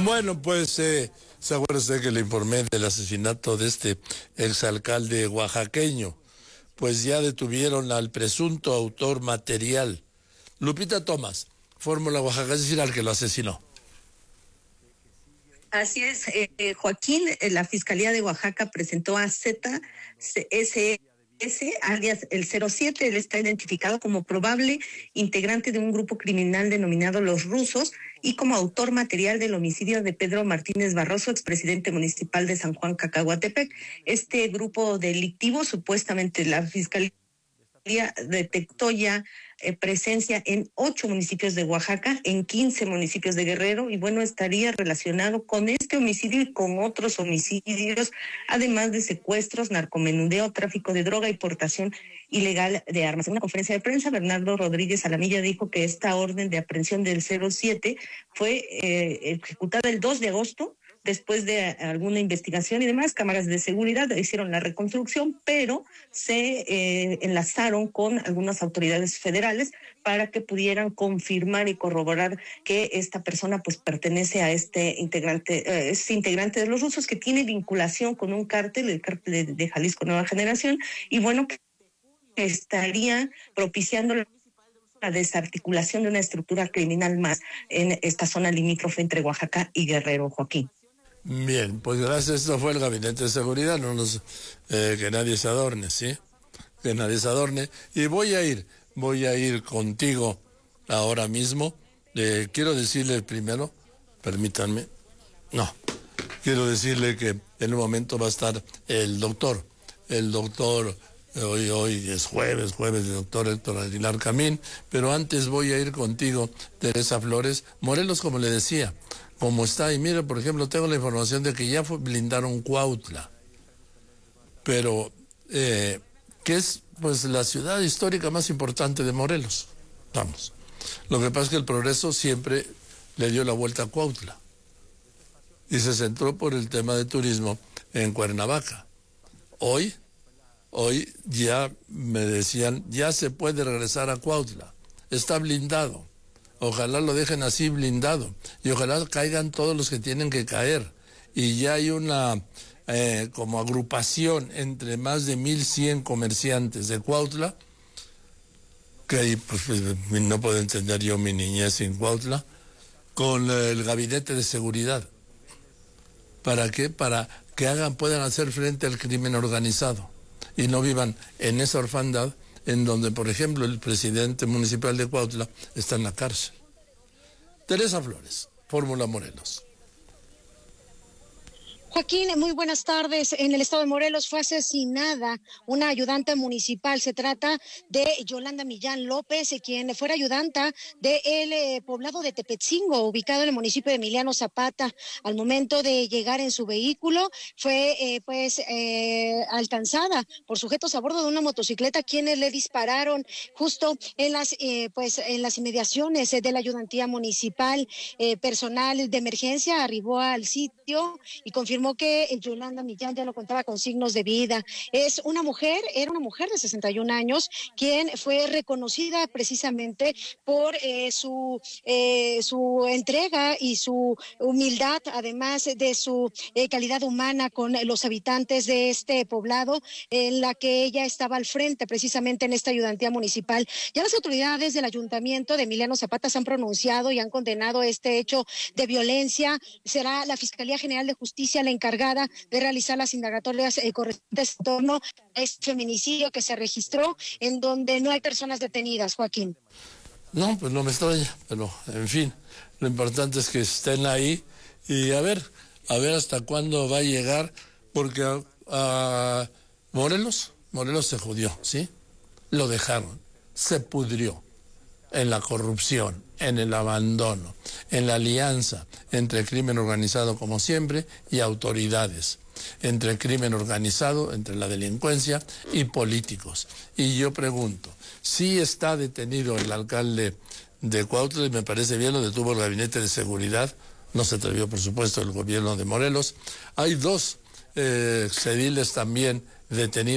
Bueno, pues, ¿se acuerda usted que le informé del asesinato de este exalcalde oaxaqueño? Pues ya detuvieron al presunto autor material, Lupita Tomás, Fórmula Oaxaca, es decir, al que lo asesinó. Así es, Joaquín, la Fiscalía de Oaxaca presentó a ZSS, alias el 07. Él está identificado como probable integrante de un grupo criminal denominado Los Rusos y como autor material del homicidio de Pedro Martínez Barroso, expresidente municipal de San Juan Cacahuatepec. Este grupo delictivo, supuestamente la Fiscalía detectó ya presencia en 8 municipios de Oaxaca, en 15 municipios de Guerrero, y bueno, estaría relacionado con este homicidio y con otros homicidios, además de secuestros, narcomenudeo, tráfico de droga y portación ilegal de armas. En una conferencia de prensa, Bernardo Rodríguez Alamilla dijo que esta orden de aprehensión del 07 fue ejecutada el 2 de agosto, después de alguna investigación y demás. Cámaras de seguridad hicieron la reconstrucción, pero se enlazaron con algunas autoridades federales para que pudieran confirmar y corroborar que esta persona pues pertenece a este integrante, es integrante de los rusos, que tiene vinculación con un cártel, el cártel de Jalisco Nueva Generación, y bueno, estaría propiciando la desarticulación de una estructura criminal más en esta zona limítrofe entre Oaxaca y Guerrero, Joaquín. Bien, pues gracias, esto fue el Gabinete de Seguridad, que nadie se adorne, ¿sí? Que nadie se adorne. Y voy a ir contigo ahora mismo. Quiero decirle primero, permítanme, quiero decirle que en un momento va a estar el doctor, hoy es jueves, el doctor Héctor Aguilar Camín, pero antes voy a ir contigo, Teresa Flores. Morelos, como le decía, como está, y mire, por ejemplo, tengo la información de que ya blindaron Cuautla, pero que es pues la ciudad histórica más importante de Morelos. Vamos, lo que pasa es que el Progreso siempre le dio la vuelta a Cuautla y se centró por el tema de turismo en Cuernavaca. Hoy ya me decían, ya se puede regresar a Cuautla, está blindado. Ojalá lo dejen así blindado y ojalá caigan todos los que tienen que caer. Y ya hay una como agrupación entre más de 1,100 comerciantes de Cuautla, que ahí pues no puedo entender yo mi niñez sin Cuautla, con el Gabinete de Seguridad. ¿Para qué? Para que puedan hacer frente al crimen organizado y no vivan en esa orfandad en donde, por ejemplo, el presidente municipal de Cuautla está en la cárcel. Teresa Flores, Fórmula Morelos. Joaquín, muy buenas tardes. En el estado de Morelos fue asesinada una ayudante municipal. Se trata de Yolanda Millán López, quien fuera ayudanta del poblado de Tepetzingo, ubicado en el municipio de Emiliano Zapata. Al momento de llegar en su vehículo, fue alcanzada por sujetos a bordo de una motocicleta, quienes le dispararon justo en las inmediaciones de la ayudantía municipal. Personal de emergencia arribó al sitio y confirmó que Yolanda Millán ya lo contaba con signos de vida. Era una mujer de 61 años, quien fue reconocida precisamente por su entrega y su humildad, además de su calidad humana con los habitantes de este poblado, en la que ella estaba al frente precisamente en esta ayudantía municipal. Ya las autoridades del ayuntamiento de Emiliano Zapata se han pronunciado y han condenado este hecho de violencia. Será la Fiscalía General de Justicia la encargada de realizar las indagatorias correspondientes en torno a este feminicidio que se registró, en donde no hay personas detenidas, Joaquín. No, pues no me extraña, pero en fin, lo importante es que estén ahí y a ver hasta cuándo va a llegar, porque a Morelos se jodió, ¿sí? Lo dejaron, se pudrió en la corrupción, en el abandono, en la alianza entre el crimen organizado, como siempre, y autoridades, entre el crimen organizado, entre la delincuencia y políticos. Y yo pregunto, si está detenido el alcalde de Cuautla, y me parece bien, lo detuvo el Gabinete de Seguridad, no se atrevió, por supuesto, el gobierno de Morelos. Hay 2 ediles también detenidos.